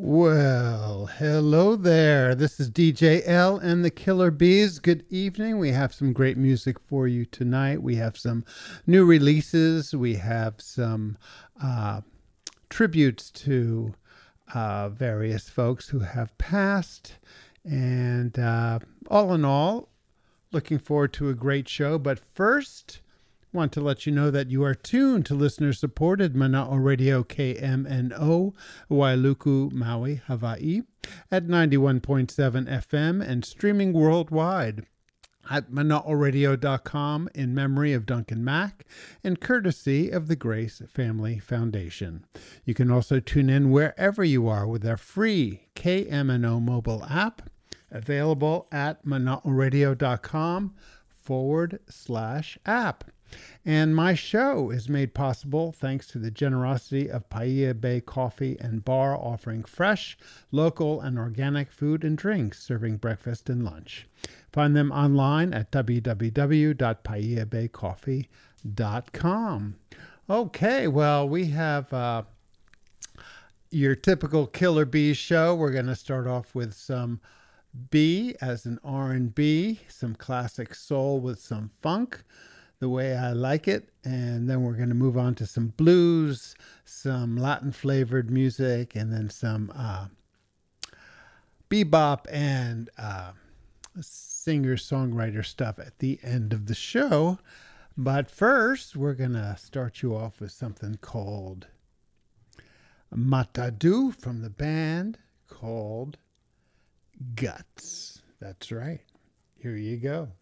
Well, hello there. This is DJ L and the Killer Bees. Good evening. We have some great music for you tonight. We have some new releases. We have some tributes to various folks who have passed. And all in all, looking forward to a great show. But first, want to let you know that you are tuned to listener-supported Mana'o Radio KMNO, Wailuku, Maui, Hawaii, at 91.7 FM and streaming worldwide at mana'oradio.com in memory of Duncan Mack and courtesy of the Grace Family Foundation. You can also tune in wherever you are with our free KMNO mobile app, available at mana'oradio.com/app. And my show is made possible thanks to the generosity of Paia Bay Coffee and Bar, offering fresh, local, and organic food and drinks, serving breakfast and lunch. Find them online at www.paiabaycoffee.com. Okay, well, we have your typical Killer Bees show. We're going to start off with some B as in R&B, some classic soul with some funk, the way I like it. And then we're going to move on to some blues, some Latin flavored music, and then some bebop and singer-songwriter stuff at the end of the show. But first, we're going to start you off with something called Matadu from the band called Guts. That's right. Here you go.